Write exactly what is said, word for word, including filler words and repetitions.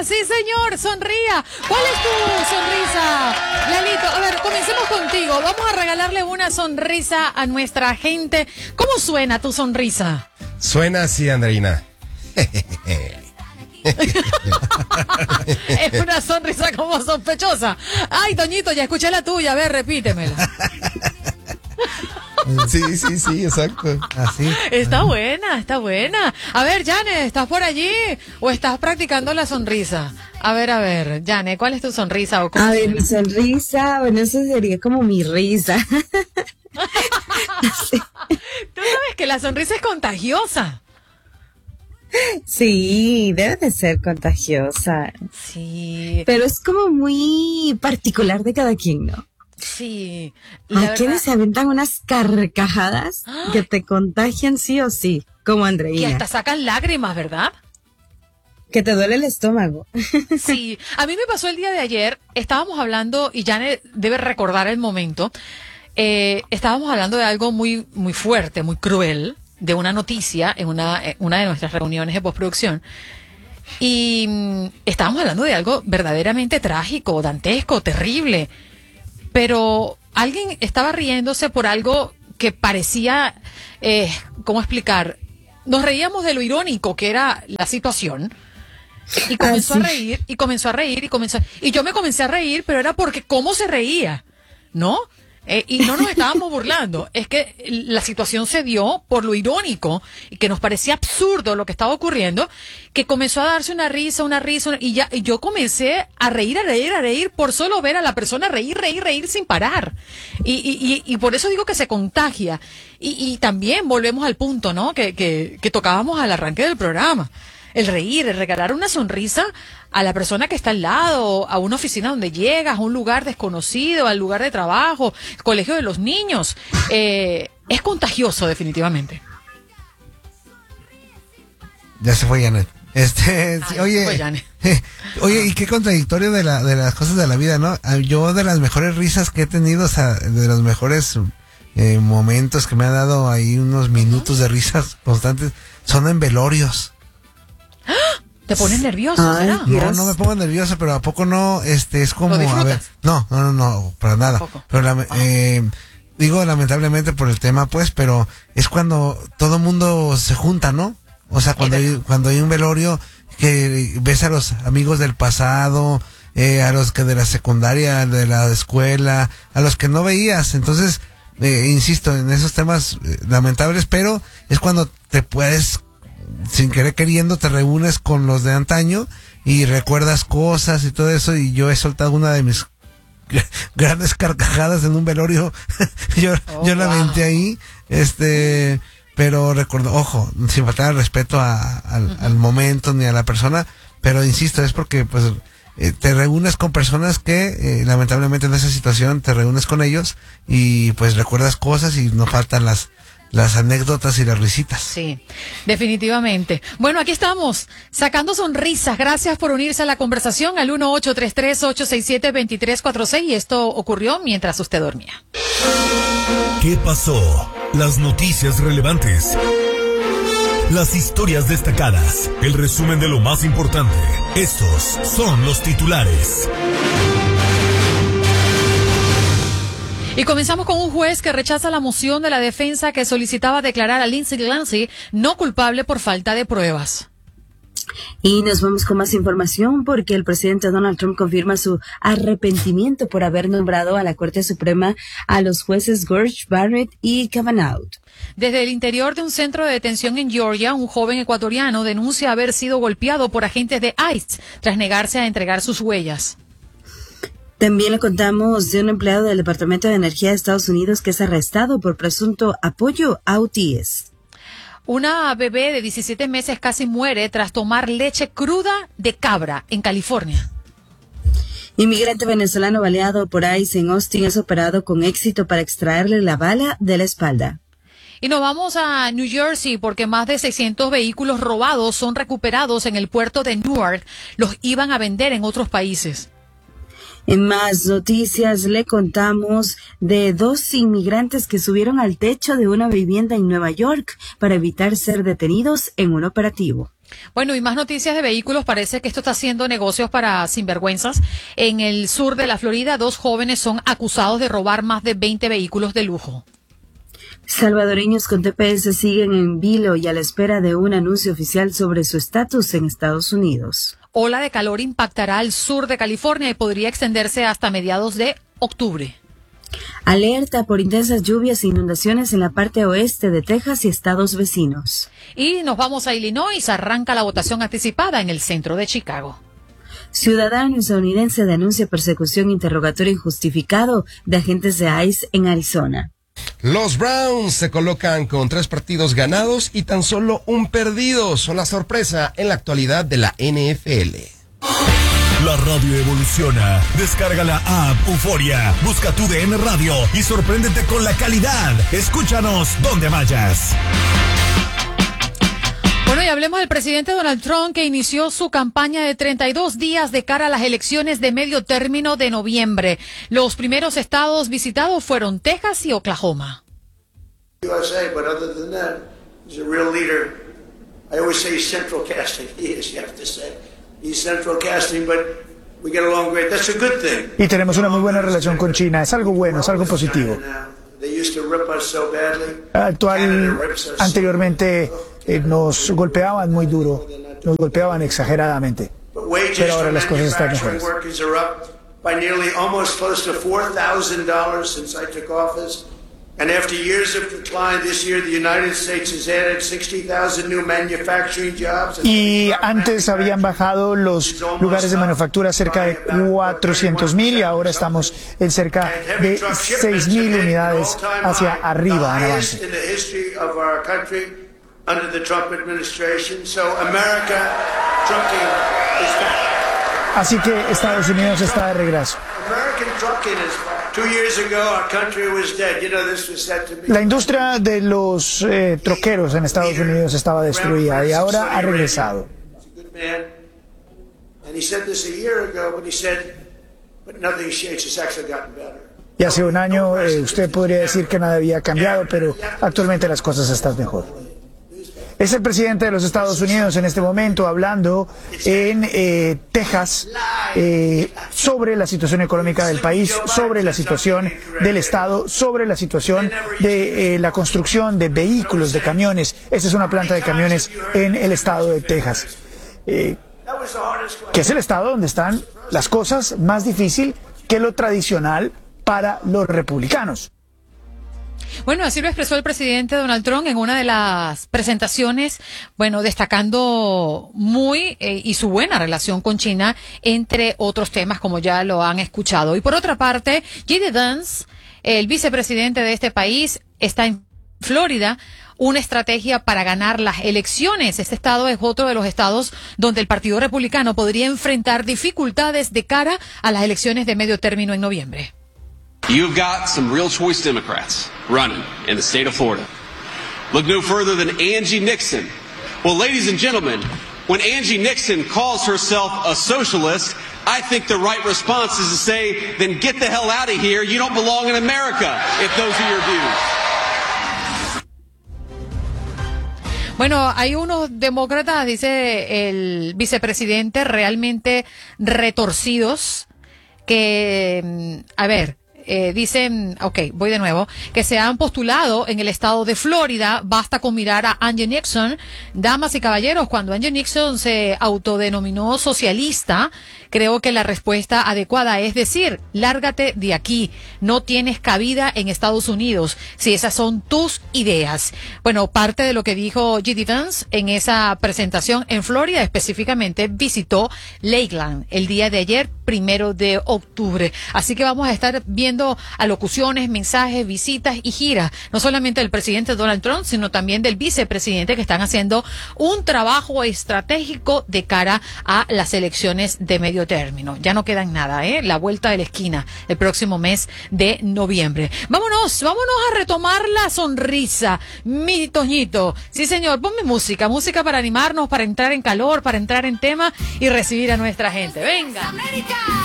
Sí, señor, sonría. ¿Cuál es tu sonrisa, Lalito? A ver, comencemos contigo. Vamos a regalarle una sonrisa a nuestra gente. ¿Cómo suena tu sonrisa? Suena así, Andreina. Es una sonrisa como sospechosa. Ay, Toñito, ya escuché la tuya. A ver, repítemela. Sí, sí, sí, exacto. Así. Está buena, está buena. A ver, Jane, ¿estás por allí o estás practicando la sonrisa? A ver, a ver, Jane, ¿cuál es tu sonrisa? O cómo a ver, suena? mi sonrisa, bueno, eso sería como mi risa. Sí. Tú sabes que la sonrisa es contagiosa. Sí, debe de ser contagiosa. Sí. Pero es como muy particular de cada quien, ¿no? Sí. ¿A quienes se aventan unas carcajadas ¡ay! Que te contagian sí o sí? Como Que Andreina. hasta sacan lágrimas, ¿verdad? Que te duele el estómago. Sí. A mí me pasó el día de ayer, estábamos hablando, y Jane debe recordar el momento, eh, estábamos hablando de algo muy, muy fuerte, muy cruel, de una noticia en una, en una de nuestras reuniones de postproducción. Y mm, estábamos hablando de algo verdaderamente trágico, dantesco, terrible. Pero alguien estaba riéndose por algo que parecía, eh, ¿cómo explicar? Nos reíamos de lo irónico que era la situación. Y comenzó Ah, sí. a reír, y comenzó a reír, y comenzó a... Y yo me comencé a reír, pero era porque cómo se reía, ¿no? Eh, y no nos estábamos burlando. Es que la situación se dio por lo irónico y que nos parecía absurdo lo que estaba ocurriendo, que comenzó a darse una risa, una risa, una- y ya y yo comencé a reír, a reír, a reír por solo ver a la persona reír, reír, reír sin parar. Y, y, y, y por eso digo que se contagia. Y, y también volvemos al punto, ¿no? Que, que, que tocábamos al arranque del programa. El reír, el regalar una sonrisa a la persona que está al lado, a una oficina donde llegas, a un lugar desconocido, al lugar de trabajo, colegio de los niños. Eh, es contagioso, definitivamente. Ya se fue Janet. Este, sí, Ay, oye, se fue Janet. oye, y qué contradictorio de la, de las cosas de la vida, ¿no? Ah, yo de las mejores risas que he tenido, o sea, de los mejores eh, momentos que me ha dado ahí unos minutos de risas constantes, son en velorios. ¿Te pones nervioso, Ay, será? Dios. No, no me pongo nervioso, pero ¿a poco no? Este, es como, ¿Lo a disfrutas? ver, no, no, no, no, para nada. Tampoco. Pero la, eh, digo lamentablemente por el tema, pues, pero es cuando todo mundo se junta, ¿no? O sea, cuando hay, cuando hay un velorio, que ves a los amigos del pasado, eh, a los que de la secundaria, de la escuela, a los que no veías. Entonces, eh, insisto, en esos temas eh, lamentables, pero es cuando te puedes, sin querer queriendo, te reúnes con los de antaño y recuerdas cosas y todo eso. Y yo he soltado una de mis grandes carcajadas en un velorio. yo Oh, yo la wow. aventé ahí, este, pero recuerdo, ojo, sin faltar el respeto a- al, Ujú. al momento ni a la persona, pero insisto, es porque pues eh, te reúnes con personas que eh, lamentablemente en esa situación te reúnes con ellos y pues recuerdas cosas y no faltan las las anécdotas y las risitas. Sí, definitivamente. Bueno, aquí estamos, sacando sonrisas. Gracias por unirse a la conversación al uno ocho tres tres, ocho seis siete, dos tres cuatro seis. Y esto ocurrió mientras usted dormía. ¿Qué pasó? Las noticias relevantes. Las historias destacadas. El resumen de lo más importante. Estos son los titulares. Y comenzamos con un juez que rechaza la moción de la defensa que solicitaba declarar a Lindsey Glancy no culpable por falta de pruebas. Y nos vamos con más información porque el presidente Donald Trump confirma su arrepentimiento por haber nombrado a la Corte Suprema a los jueces Gorsuch, Barrett y Kavanaugh. Desde el interior de un centro de detención en Georgia, un joven ecuatoriano denuncia haber sido golpeado por agentes de ICE tras negarse a entregar sus huellas. También le contamos de un empleado del Departamento de Energía de Estados Unidos que es arrestado por presunto apoyo a U T S. Una bebé de diecisiete meses casi muere tras tomar leche cruda de cabra en California. Inmigrante venezolano baleado por ICE en Austin es operado con éxito para extraerle la bala de la espalda. Y nos vamos a New Jersey porque más de seiscientos vehículos robados son recuperados en el puerto de Newark. Los iban a vender en otros países. En más noticias le contamos de dos inmigrantes que subieron al techo de una vivienda en Nueva York para evitar ser detenidos en un operativo. Bueno, y más noticias de vehículos. Parece que esto está haciendo negocios para sinvergüenzas. En el sur de la Florida, dos jóvenes son acusados de robar más de veinte vehículos de lujo. Salvadoreños con T P S siguen en vilo y a la espera de un anuncio oficial sobre su estatus en Estados Unidos. Ola de calor impactará al sur de California y podría extenderse hasta mediados de octubre. Alerta por intensas lluvias e inundaciones en la parte oeste de Texas y estados vecinos. Y nos vamos a Illinois. Arranca la votación anticipada en el centro de Chicago. Ciudadano estadounidense denuncia persecución e interrogatorio injustificado de agentes de ICE en Arizona. Los Browns se colocan con tres partidos ganados y tan solo un perdido. Son la sorpresa en la actualidad de la N F L. La radio evoluciona. Descarga la app Euforia, busca tu D N Radio y sorpréndete con la calidad. Escúchanos donde vayas. Bueno, y hablemos del presidente Donald Trump, que inició su campaña de treinta y dos días de cara a las elecciones de medio término de noviembre. Los primeros estados visitados fueron Texas y Oklahoma. U S A, but other than that, he's a real leader. I always say he's central casting. He is, you have to say. He's central casting, but we get along great. That's a good thing. Y tenemos una muy buena relación con China. Es algo bueno, es algo positivo. Actual, anteriormente eh, nos golpeaban muy duro, nos golpeaban exageradamente, pero ahora las cosas están mejores. And after years of decline, this year the United States has added sixty thousand new manufacturing jobs. Y antes habían bajado los lugares de manufactura cerca de cuatrocientos mil y ahora estamos en cerca de seis mil unidades hacia arriba en avance. Así que Estados Unidos está de regreso. La industria de los eh, troqueros en Estados Unidos estaba destruida y ahora ha regresado. Y hace un año eh, usted podría decir que nada había cambiado, pero actualmente las cosas están mejor. Es el presidente de los Estados Unidos en este momento hablando en eh, Texas eh, sobre la situación económica del país, sobre la situación del Estado, sobre la situación de eh, la construcción de vehículos, de camiones. Esta es una planta de camiones en el estado de Texas, eh, que es el estado donde están las cosas más difíciles que lo tradicional para los republicanos. Bueno, así lo expresó el presidente Donald Trump en una de las presentaciones, bueno, destacando muy eh, y su buena relación con China, entre otros temas, como ya lo han escuchado. Y por otra parte, J D. Vance, el vicepresidente de este país, está en Florida, una estrategia para ganar las elecciones. Este estado es otro de los estados donde el Partido Republicano podría enfrentar dificultades de cara a las elecciones de medio término en noviembre. You've got some real choice Democrats running in the state of Florida. Look no further than Angie Nixon. Well, ladies and gentlemen, when Angie Nixon calls herself a socialist, I think the right response is to say, then get the hell out of here. You don't belong in America if those are your views. Bueno, hay unos demócratas, dice el vicepresidente, realmente retorcidos, que, a ver, Eh, dicen, ok, voy de nuevo, que se han postulado en el estado de Florida. Basta con mirar a Andrew Nixon. Damas y caballeros, cuando Andrew Nixon se autodenominó socialista, creo que la respuesta adecuada es decir, lárgate de aquí, no tienes cabida en Estados Unidos, si esas son tus ideas. Bueno, parte de lo que dijo J D. Vance en esa presentación en Florida, específicamente visitó Lakeland el día de ayer, primero de octubre. Así que vamos a estar viendo alocuciones, mensajes, visitas y giras, no solamente del presidente Donald Trump, sino también del vicepresidente, que están haciendo un trabajo estratégico de cara a las elecciones de medio término. Ya no queda en nada, ¿eh? La vuelta de la esquina, el próximo mes de noviembre. Vámonos, vámonos a retomar la sonrisa, mi Toñito. Sí, señor, ponme música, música para animarnos, para entrar en calor, para entrar en tema y recibir a nuestra gente. Venga.